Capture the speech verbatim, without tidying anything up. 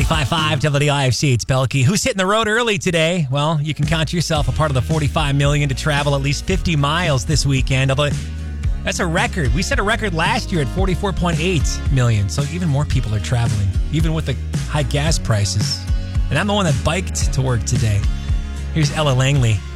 ninety-five point five W I F C, it's Belky. Who's hitting the road early today? Well, you can count yourself a part of the forty-five million to travel at least fifty miles this weekend, although that's a record. We set a record last year at forty-four point eight million, so even more people are traveling, even with the high gas prices. And I'm the one that biked to work today. Here's Ella Langley.